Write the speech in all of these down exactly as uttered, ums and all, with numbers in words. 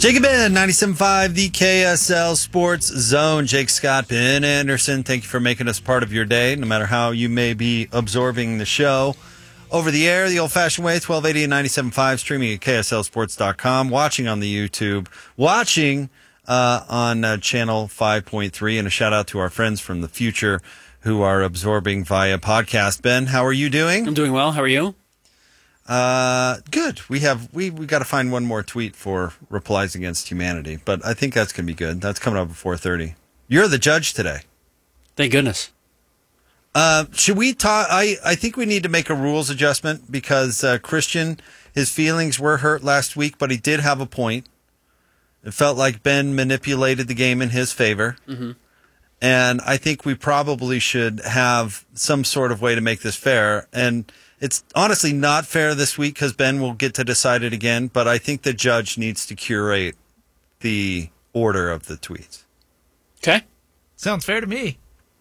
Jake and Ben, ninety-seven point five, the K S L Sports Zone. Jake Scott, Ben Anderson, thank you for making us part of your day, no matter how you may be absorbing the show. Over the air, the old-fashioned way, twelve eighty and ninety-seven point five, streaming at K S L sports dot com, watching on the YouTube, watching uh, on uh, channel five point three, and a shout-out to our friends from the future who are absorbing via podcast. Ben, how are you doing? I'm doing well. How are you? Uh, good. We have we we got to find one more tweet for replies against humanity, but I think that's gonna be good. That's coming up at four thirty. You're the judge today. Thank goodness. Uh, should we talk? I I think we need to make a rules adjustment because uh, Christian, his feelings were hurt last week, but he did have a point. It felt like Ben manipulated the game in his favor, mm-hmm. and I think we probably should have some sort of way to make this fair. And it's honestly not fair this week because Ben will get to decide it again, but I think the judge needs to curate the order of the tweets. Okay. Sounds fair to me.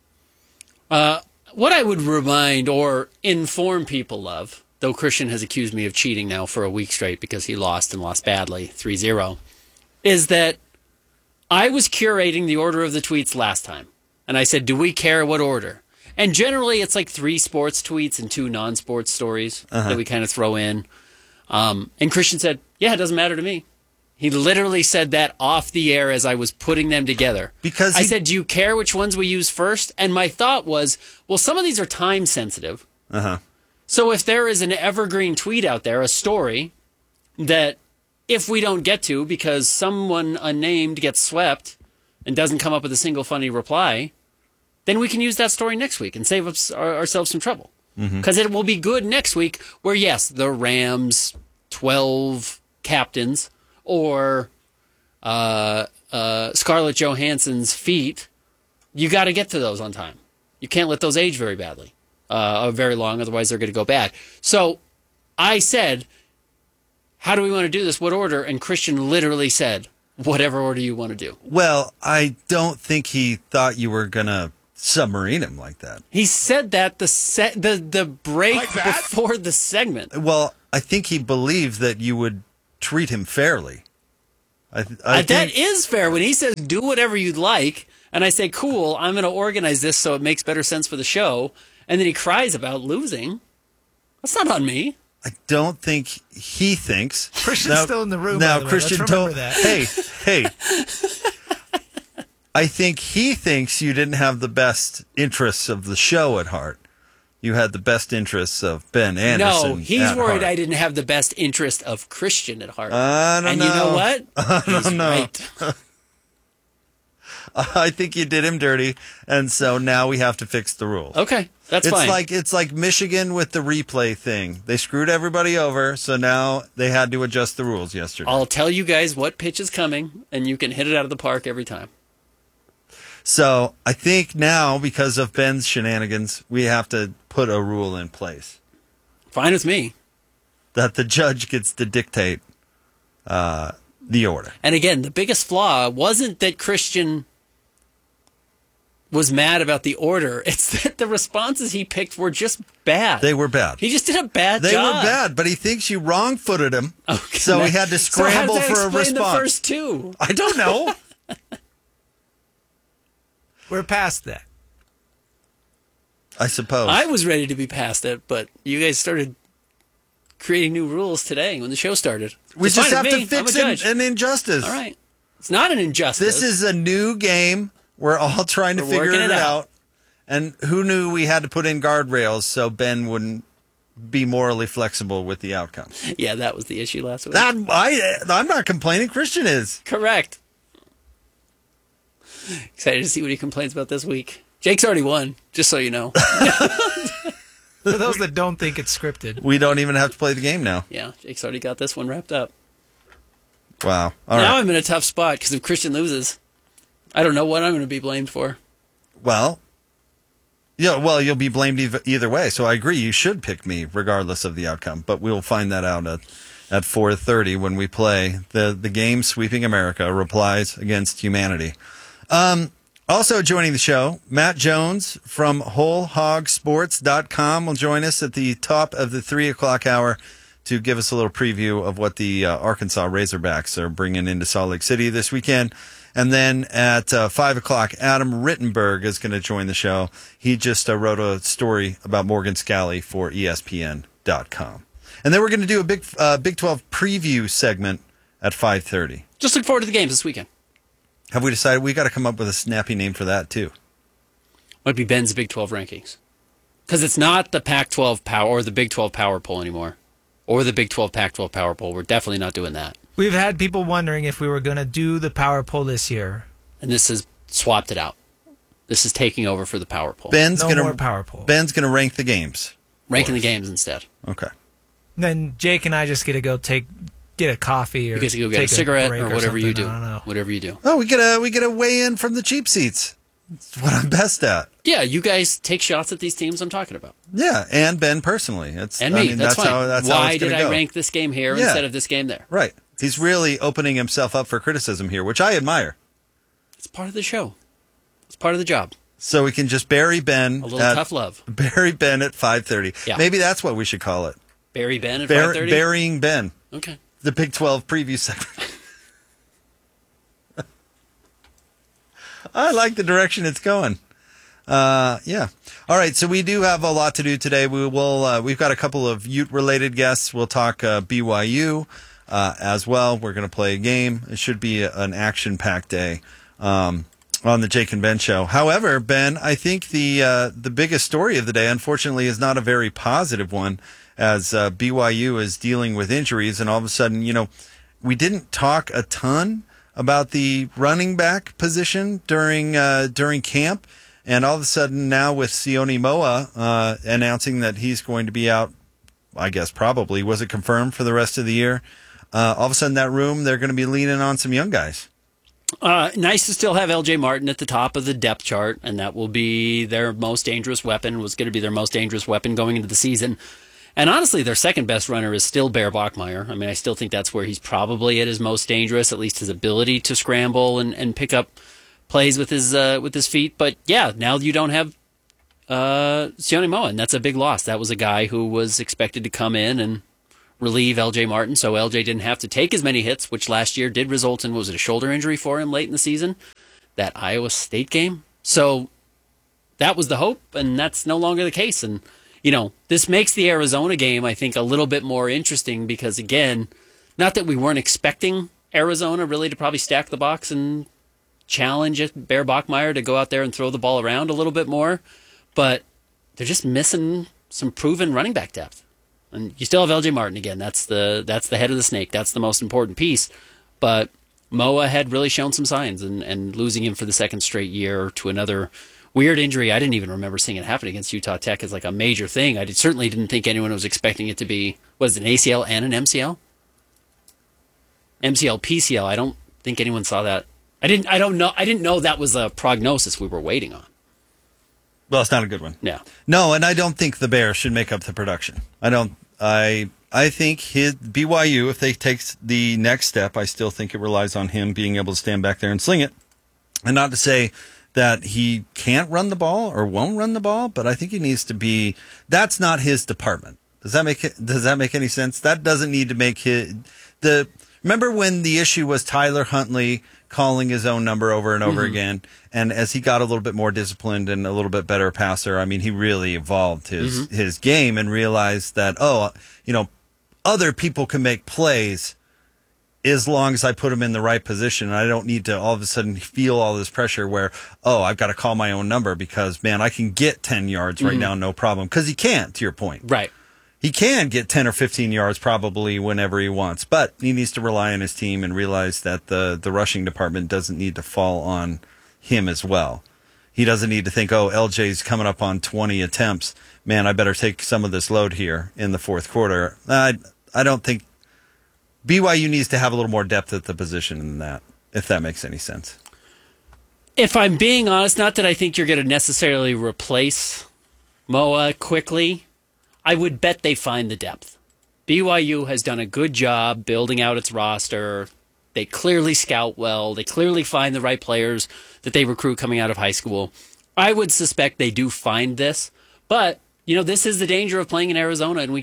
Uh, what I would remind or inform people of, though Christian has accused me of cheating now for a week straight because he lost and lost badly, three zero, is that I was curating the order of the tweets last time. And I said, do we care what order? And generally, it's like three sports tweets and two non-sports stories uh-huh. that we kind of throw in. Um, and Christian said, yeah, it doesn't matter to me. He literally said that off the air as I was putting them together. Because I he... said, do you care which ones we use first? And my thought was, well, some of these are time sensitive. Uh-huh. So if there is an evergreen tweet out there, a story, that if we don't get to because someone unnamed gets swept and doesn't come up with a single funny reply, then we can use that story next week and save us, our, ourselves some trouble. Because mm-hmm. it will be good next week where, yes, the Rams, twelve captains, or uh, uh, Scarlett Johansson's feet, you got to get to those on time. You can't let those age very badly, uh, or very long, otherwise they're going to go bad. So I said, how do we want to do this? What order? And Christian literally said, whatever order you want to do. Well, I don't think he thought you were going to submarine him like that. He said that the se- the the break like before the segment. Well, I think he believed that you would treat him fairly. I, I uh, think... That is fair. When he says, do whatever you'd like, and I say, cool, I'm going to organize this so it makes better sense for the show, and then he cries about losing, that's not on me. I don't think he thinks. Christian's now, still in the room. Now, by the Christian way. Let's remember told, that. hey, hey. I think he thinks you didn't have the best interests of the show at heart. You had the best interests of Ben Anderson. No, he's at worried heart. I didn't have the best interest of Christian at heart. I don't and know. you know what? I don't he's know. right. I think you did him dirty, and so now we have to fix the rules. Okay, that's it's fine. Like, it's like Michigan with the replay thing. They screwed everybody over, so now they had to adjust the rules yesterday. I'll tell you guys what pitch is coming, and you can hit it out of the park every time. So I think now, because of Ben's shenanigans, we have to put a rule in place. Fine with me. That the judge gets to dictate uh, the order. And again, the biggest flaw wasn't that Christian was mad about the order. It's that the responses he picked were just bad. They were bad. He just did a bad they job. They were bad, but he thinks you wrong-footed him. Okay. So he had to scramble so how does that for a explain response. The first two? I don't know. We're past that. I suppose. I was ready to be past it, but you guys started creating new rules today when the show started. We It's just fine have with to me. fix I'm a an, judge. an injustice. All right. It's not an injustice. This is a new game. We're all trying to We're figure working it it out. out. And who knew we had to put in guardrails so Ben wouldn't be morally flexible with the outcome? Yeah, that was the issue last week. That, I, I'm not complaining. Christian is. Correct. Excited to see what he complains about this week. Jake's already won, just so you know. For those that don't think it's scripted. We don't even have to play the game now. Yeah, Jake's already got this one wrapped up. Wow. All now right. I'm in a tough spot because if Christian loses, I don't know what I'm going to be blamed for. Well, yeah, well, you'll be blamed ev- either way. So I agree. You should pick me regardless of the outcome. But we'll find that out at, at four thirty when we play the, the game Sweeping America, Replies Against Humanity. Um, also joining the show, Matt Jones from whole hog sports dot com will join us at the top of the three o'clock hour. to give us a little preview of what the uh, Arkansas Razorbacks are bringing into Salt Lake City this weekend. And then at uh, five o'clock, Adam Rittenberg is going to join the show. He just uh, wrote a story about Morgan Scalley for E S P N dot com. And then we're going to do a big uh, Big twelve preview segment at five thirty. Just look forward to the games this weekend. Have we decided we got to come up with a snappy name for that, too? Might be Ben's Big twelve rankings. Because it's not the Pac twelve power or the Big twelve power poll anymore. Or the Big twelve Pac twelve power poll. We're definitely not doing that. We've had people wondering if we were going to do the power poll this year. And this has swapped it out. This is taking over for the power poll. Ben's No gonna, more power poll. Ben's going to rank the games. Ranking the games instead. Okay. Then Jake and I just get to go take get a coffee or You get to go get take a cigarette break or whatever you do. something. I don't know. Whatever you do. Oh, we get a we get a weigh in from the cheap seats. That's what I'm best at. Yeah, you guys take shots at these teams I'm talking about. Yeah, and Ben personally. It's, And me. I mean, that's, that's fine. how that's how Why it's did gonna I go. rank this game here Yeah. instead of this game there? Right. He's really opening himself up for criticism here, which I admire. It's part of the show. It's part of the job. So we can just bury Ben. A little at, tough love. Bury Ben at five thirty. Yeah. Maybe that's what we should call it. Barry Ben at Bur- five thirty? burying Ben. Okay. The Big twelve preview segment. I like the direction it's going. Uh, yeah. All right. So we do have a lot to do today. We will. Uh, we've got a couple of Ute-related guests. We'll talk uh, B Y U uh, as well. We're going to play a game. It should be a, an action-packed day um, on the Jake and Ben show. However, Ben, I think the uh, the biggest story of the day, unfortunately, is not a very positive one, as uh, B Y U is dealing with injuries, and all of a sudden, you know, we didn't talk a ton about the running back position during uh, during camp. And all of a sudden now with Sione Moa uh, announcing that he's going to be out, I guess probably, was it confirmed for the rest of the year? Uh, all of a sudden that room, they're going to be leaning on some young guys. Uh, nice to still have L J Martin at the top of the depth chart, and that will be their most dangerous weapon, was going to be their most dangerous weapon going into the season. And honestly, their second best runner is still Bear Bachmeier. I mean, I still think that's where he's probably at his most dangerous, at least his ability to scramble and, and pick up plays with his uh, with his feet. But yeah, now you don't have uh, Sione Moa, and that's a big loss. That was a guy who was expected to come in and relieve L J Martin, so L J didn't have to take as many hits, which last year did result in, was it a shoulder injury for him late in the season? That Iowa State game? So that was the hope, and that's no longer the case. And, you know, this makes the Arizona game, I think, a little bit more interesting because, again, not that we weren't expecting Arizona really to probably stack the box and challenge Bear Bachmeier to go out there and throw the ball around a little bit more, but they're just missing some proven running back depth. And you still have L J Martin again. That's the that's the head of the snake. That's the most important piece. But Moa had really shown some signs, and, and losing him for the second straight year to another weird injury. I didn't even remember seeing it happen against Utah Tech as like a major thing. I did, certainly didn't think anyone was expecting it to be, was it an A C L and an M C L? M C L, P C L. I don't think anyone saw that. I didn't. I don't know. I didn't know that was a prognosis we were waiting on. Well, it's not a good one. Yeah. No, and I don't think the Bears should make up the production. I don't. I I think his B Y U, if they take the next step, I still think it relies on him being able to stand back there and sling it. And not to say that he can't run the ball or won't run the ball, but I think he needs to be. That's not his department. Does that make it? Does that make any sense? That doesn't need to make his the. Remember when the issue was Tyler Huntley calling his own number over and over mm-hmm. again, and as he got a little bit more disciplined and a little bit better passer, I mean, he really evolved his mm-hmm. his game and realized that, oh, you know, other people can make plays as long as I put them in the right position, and I don't need to all of a sudden feel all this pressure where, oh, I've got to call my own number because, man, I can get ten yards right mm-hmm. now, no problem, because he can't, to your point. Right. He can get ten or fifteen yards probably whenever he wants, but he needs to rely on his team and realize that the, the rushing department doesn't need to fall on him as well. He doesn't need to think, oh, L J's coming up on twenty attempts. Man, I better take some of this load here in the fourth quarter. I, I don't think B Y U needs to have a little more depth at the position than that, if that makes any sense. If I'm being honest, not that I think you're going to necessarily replace Moa quickly, I would bet they find the depth. B Y U has done a good job building out its roster. They clearly scout well. They clearly find the right players that they recruit coming out of high school. I would suspect they do find this. But, you know, this is the danger of playing in Arizona in week two.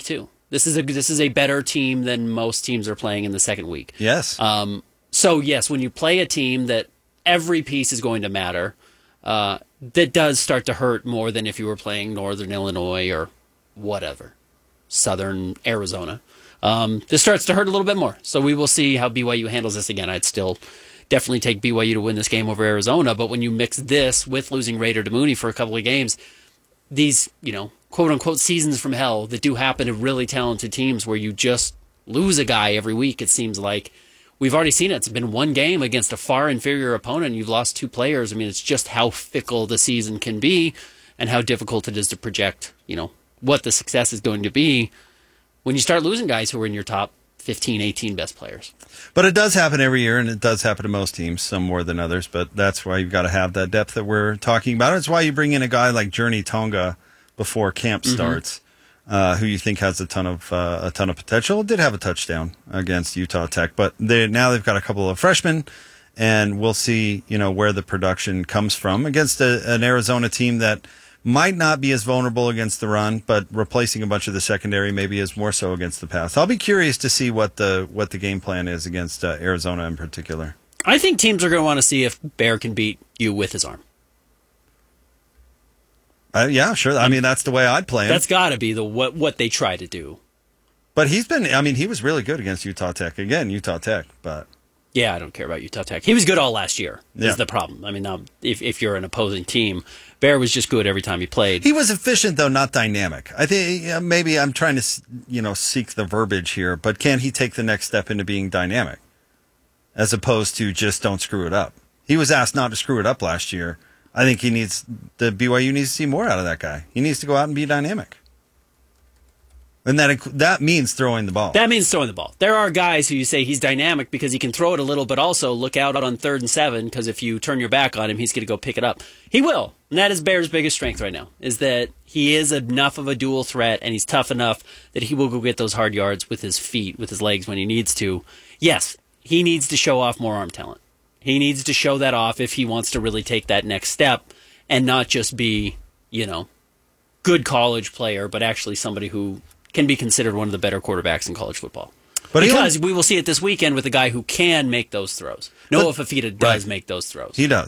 This is a this is a better team than most teams are playing in the second week. Yes. Um, so yes, when you play a team that every piece is going to matter, uh, that does start to hurt more than if you were playing Northern Illinois or whatever, Southern Arizona. Um, this starts to hurt a little bit more. So we will see how B Y U handles this again. I'd still definitely take B Y U to win this game over Arizona, but when you mix this with losing Raider to Mooney for a couple of games, these, you know, quote-unquote seasons from hell that do happen to really talented teams where you just lose a guy every week, it seems like. We've already seen it. It's been one game against a far inferior opponent, and you've lost two players. I mean, it's just how fickle the season can be and how difficult it is to project, you know, what the success is going to be when you start losing guys who are in your top fifteen, eighteen best players. But it does happen every year, and it does happen to most teams, some more than others, but that's why you've got to have that depth that we're talking about. It's why you bring in a guy like Journey Tonga before camp starts, mm-hmm. uh, who you think has a ton of uh, a ton of potential. Did have a touchdown against Utah Tech, but they now they've got a couple of freshmen, and we'll see, you know, where the production comes from against a, an Arizona team that might not be as vulnerable against the run, but replacing a bunch of the secondary maybe is more so against the pass. I'll be curious to see what the what the game plan is against uh, Arizona in particular. I think teams are going to want to see if Bear can beat you with his arm. Uh, yeah, sure. I mean, that's the way I'd play him. That's got to be the what what they try to do. But he's been, I mean, he was really good against Utah Tech. Again, Utah Tech, but... Yeah, I don't care about Utah Tech. He was good all last year, yeah. is the problem. I mean, now, if, if you're an opposing team, Bear was just good every time he played. He was efficient, though, not dynamic. I think uh, maybe I'm trying to, you know, seek the verbiage here, but can he take the next step into being dynamic as opposed to just don't screw it up? He was asked not to screw it up last year. I think he needs, the B Y U needs to see more out of that guy. He needs to go out and be dynamic. And that that means throwing the ball. That means throwing the ball. There are guys who you say he's dynamic because he can throw it a little, but also look out on third and seven because if you turn your back on him, he's going to go pick it up. He will. And that is Bear's biggest strength right now, is that he is enough of a dual threat and he's tough enough that he will go get those hard yards with his feet, with his legs when he needs to. Yes, he needs to show off more arm talent. He needs to show that off if he wants to really take that next step and not just be, you know, good college player, but actually somebody who can be considered one of the better quarterbacks in college football. But because we will see it this weekend with a guy who can make those throws. Noah Fifita does right. make those throws. He does.